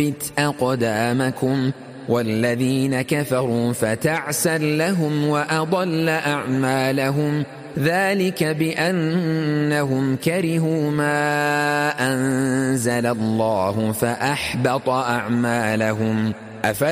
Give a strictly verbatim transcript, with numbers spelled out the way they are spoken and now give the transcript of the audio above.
يثبت أقدامكم والذين كفروا فتعسا لهم وأضل أعمالهم ذلك بأنهم كرهوا ما أنزل الله فأحبط أعمالهم.